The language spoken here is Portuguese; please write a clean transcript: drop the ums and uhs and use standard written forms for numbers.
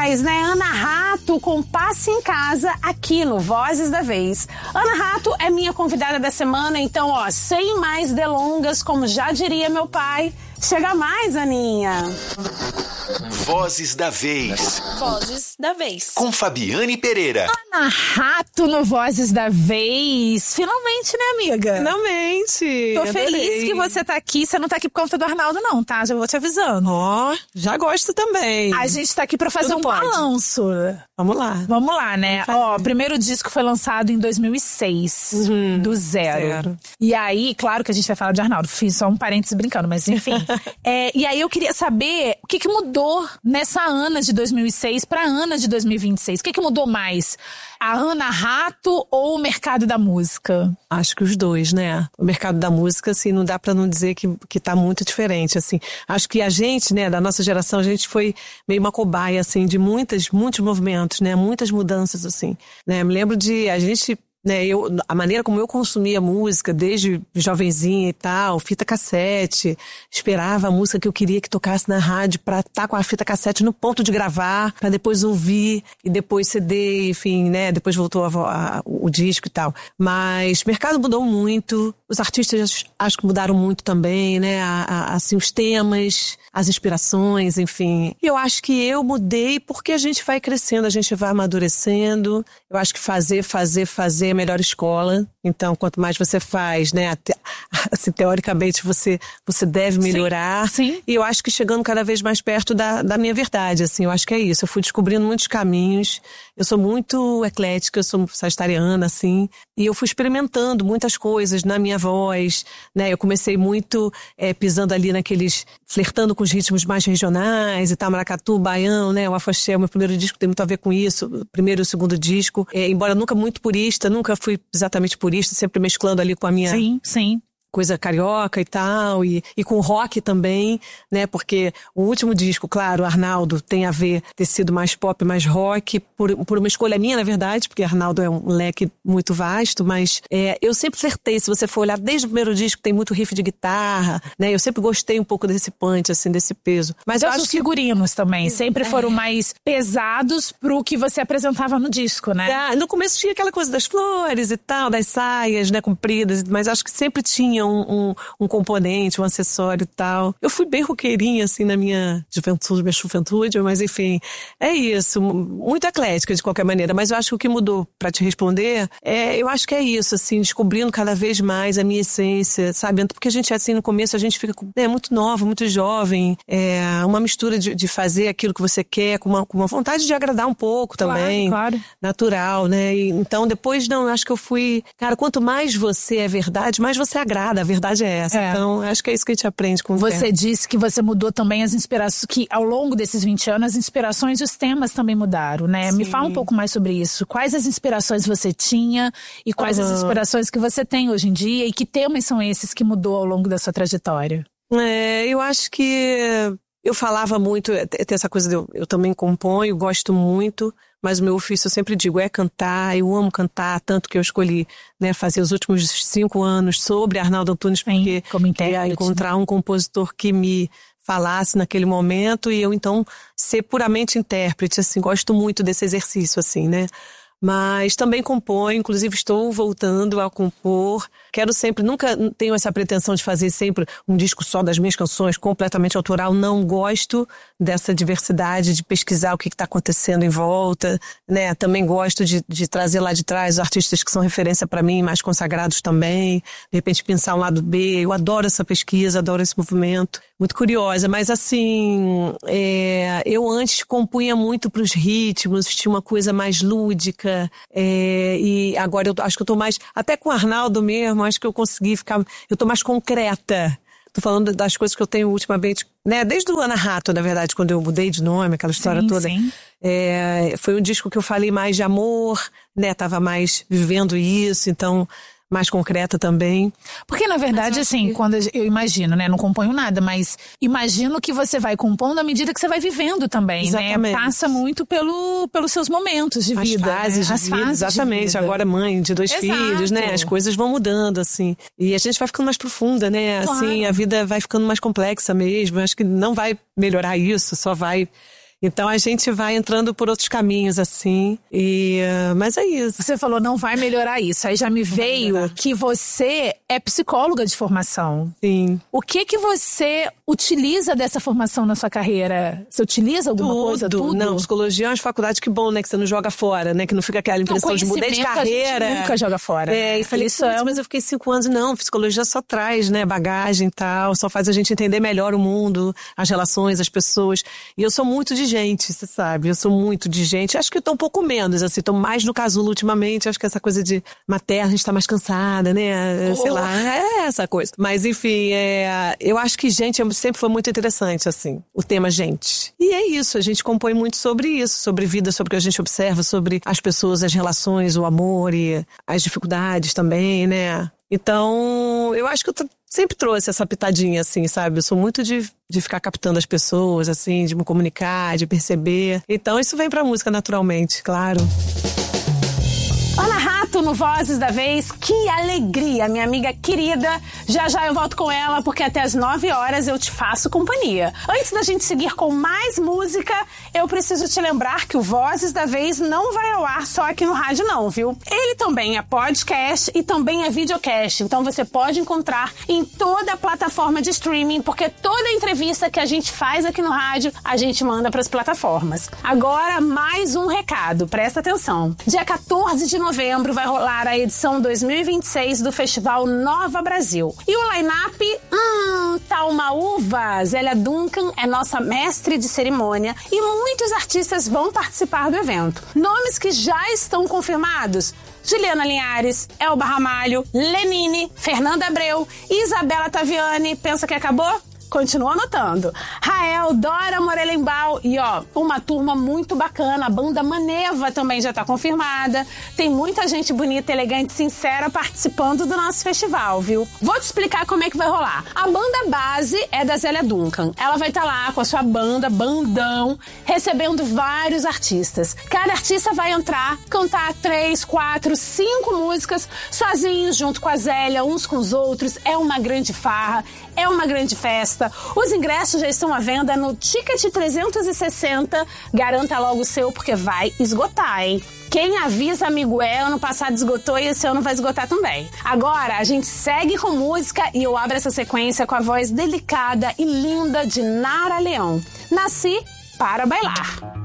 demais, né? Ana Rato com Passe em Casa aqui no Vozes da Vez. Ana Rato é minha convidada da semana, então, ó, sem mais delongas, como já diria meu pai, chega mais, Aninha. Vozes da Vez. Vozes da Vez. Com Fabiane Pereira. Ana Rato no Vozes da Vez. Finalmente, né, amiga? Finalmente. Tô feliz que você tá aqui. Você não tá aqui por conta do Arnaldo, não, tá? Já vou te avisando. Ó, já gosto também. A gente tá aqui pra fazer Tudo um pode. balanço. Vamos lá. Vamos lá, né? Ó, o primeiro disco foi lançado em 2006, do Zero. E aí, claro que a gente vai falar de Arnaldo. Fiz só um parênteses brincando, mas enfim. E aí eu queria saber o que mudou nessa Ana de 2006 pra Ana de 2026. O que mudou mais? A Ana Rato ou o mercado da música? Acho que os dois, né? O mercado da música, assim, não dá pra não dizer que tá muito diferente, assim. Acho que a gente, né, da nossa geração, a gente foi meio uma cobaia, assim, de muitos movimentos, né? Muitas mudanças, assim. Né? Me lembro de a gente... Né, a maneira como eu consumia música, desde jovenzinha e tal, fita cassete, esperava a música que eu queria que tocasse na rádio pra estar com a fita cassete no ponto de gravar, pra depois ouvir, e depois CD, enfim, né, depois voltou o disco e tal. Mas o mercado mudou muito, os artistas acho que mudaram muito também, né, assim, os temas, as inspirações, enfim. E eu acho que eu mudei porque a gente vai crescendo, a gente vai amadurecendo. Eu acho que fazer é a melhor escola. Então, quanto mais você faz, né, assim, teoricamente você deve melhorar. Sim. E eu acho que chegando cada vez mais perto da minha verdade, assim, eu acho que é isso. Eu fui descobrindo muitos caminhos. Eu sou muito eclética, eu sou sagitariana, assim. E eu fui experimentando muitas coisas na minha voz, né. Eu comecei muito pisando ali flertando com os ritmos mais regionais e tal, maracatu, baião, né, o afoxé, o meu primeiro disco tem muito a ver com isso, o primeiro e o segundo disco. Embora nunca muito purista, nunca fui exatamente purista, sempre mesclando ali com a minha... Sim. Coisa carioca e tal, e com rock também, né, porque o último disco, claro, Arnaldo tem a ver ter sido mais pop, mais rock, por uma escolha minha, na verdade, porque Arnaldo é um leque muito vasto, mas eu sempre flertei, se você for olhar desde o primeiro disco, tem muito riff de guitarra, né, eu sempre gostei um pouco desse punch, assim, desse peso. Mas eu acho os figurinos também, sempre foram mais pesados pro que você apresentava no disco, né? No começo tinha aquela coisa das flores e tal, das saias, né, compridas, mas acho que sempre tinha um componente, um acessório e tal. Eu fui bem roqueirinha, assim, na minha juventude, mas enfim, é isso. Muito eclética, de qualquer maneira. Mas eu acho que o que mudou, pra te responder, eu acho que é isso, assim, descobrindo cada vez mais a minha essência, sabe? Porque a gente, assim, no começo, a gente fica muito nova, muito jovem, uma mistura de fazer aquilo que você quer, com uma vontade de agradar um pouco também. Claro. Natural, né? E, então, depois, não, acho que eu fui... Cara, quanto mais você é verdade, mais você agrada. A verdade é essa. Então, acho que é isso que a gente aprende com o tempo. Você disse que você mudou também as inspirações, que ao longo desses 20 anos, as inspirações e os temas também mudaram, né? Sim. Me fala um pouco mais sobre isso. Quais as inspirações você tinha e quais as inspirações que você tem hoje em dia e que temas são esses que mudou ao longo da sua trajetória? Eu acho que eu falava muito, tem essa coisa eu também componho, gosto muito, mas o meu ofício, eu sempre digo, é cantar. Eu amo cantar, tanto que eu escolhi, né, fazer os últimos 5 anos sobre Arnaldo Antunes, porque queria encontrar um compositor que me falasse naquele momento e eu, então, ser puramente intérprete, assim, gosto muito desse exercício, assim, né? Mas também componho, inclusive estou voltando a compor. Quero sempre, nunca tenho essa pretensão de fazer sempre um disco só das minhas canções, completamente autoral. Não gosto dessa diversidade, de pesquisar o que está acontecendo em volta, né? Também gosto de trazer lá de trás os artistas que são referência para mim, mais consagrados também. De repente pensar um lado B. Eu adoro essa pesquisa, adoro esse movimento. Muito curiosa, mas assim, eu antes compunha muito pros ritmos, tinha uma coisa mais lúdica, e agora eu acho que eu tô mais, até com o Arnaldo mesmo, acho que eu consegui ficar, eu tô mais concreta. Tô falando das coisas que eu tenho ultimamente, né, desde o Ana Rato, na verdade, quando eu mudei de nome, aquela história toda. Sim. Foi um disco que eu falei mais de amor, né, tava mais vivendo isso, então... mais concreta também. Porque, na verdade, assim, quando eu imagino, né? Não componho nada, mas imagino que você vai compondo à medida que você vai vivendo também, exatamente, né? Passa muito pelos seus momentos de vida. Fases, né? As fases, exatamente. De vida. Agora mãe de 2 filhos, né? As coisas vão mudando, assim. E a gente vai ficando mais profunda, né? Claro. Assim, a vida vai ficando mais complexa mesmo. Eu acho que não vai melhorar isso, só vai... Então a gente vai entrando por outros caminhos, assim, mas é isso. Você falou, não vai melhorar isso. Aí já me veio que você é psicóloga de formação. Sim. O que você utiliza dessa formação na sua carreira? Você utiliza alguma coisa? Tudo? Não, psicologia é uma faculdade que bom, né? Que você não joga fora, né? Que não fica aquela impressão de mudei de carreira. A gente nunca joga fora. E falei, isso mas eu fiquei 5 anos. Não, psicologia só traz, né? Bagagem e tal, só faz a gente entender melhor o mundo, as relações, as pessoas. E eu sou muito de gente, você sabe? Eu sou muito de gente. Acho que eu tô um pouco menos, assim. Tô mais no casulo ultimamente. Acho que essa coisa de materna, a gente tá mais cansada, né? Sei lá, é essa coisa. Mas, enfim, eu acho que gente sempre foi muito interessante, assim. O tema gente. E é isso, a gente compõe muito sobre isso. Sobre vida, sobre o que a gente observa, sobre as pessoas, as relações, o amor e as dificuldades também, né? Então, eu acho que eu sempre trouxe essa pitadinha, assim, sabe? Eu sou muito de ficar captando as pessoas, assim, de me comunicar, de perceber. Então, isso vem pra música naturalmente, claro. Ana Rato no Vozes da Vez, que alegria, minha amiga querida. Já eu volto com ela, porque até as 9 horas eu te faço companhia. Antes da gente seguir com mais música, eu preciso te lembrar que o Vozes da Vez não vai ao ar só aqui no rádio não, viu? Ele também é podcast e também é videocast, então você pode encontrar em toda a plataforma de streaming, porque toda entrevista que a gente faz aqui no rádio, a gente manda para as plataformas. Agora, mais um recado, presta atenção. Dia 14 de novembro vai rolar a edição 2026 do Festival Nova Brasil. E o line-up, tá uma uva. Zélia Duncan é nossa mestre de cerimônia e muitos artistas vão participar do evento. Nomes que já estão confirmados: Juliana Linhares, Elba Ramalho, Lenine, Fernanda Abreu, Isabela Taviani. Pensa que acabou? Continua anotando. Rael, Dora Morelenbaum e uma turma muito bacana. A banda Maneva também já tá confirmada. Tem muita gente bonita, elegante, sincera participando do nosso festival, viu? Vou te explicar como é que vai rolar. A banda base é da Zélia Duncan. Ela vai estar lá com a sua banda, bandão, recebendo vários artistas. Cada artista vai entrar, cantar 3, 4, 5 músicas sozinhos, junto com a Zélia, uns com os outros. É uma grande farra, é uma grande festa. Os ingressos já estão à venda no Ticket 360. Garanta logo o seu, porque vai esgotar, hein? Quem avisa, amigo, ano passado esgotou e esse ano vai esgotar também. Agora, a gente segue com música e eu abro essa sequência com a voz delicada e linda de Nara Leão. Nasci para bailar.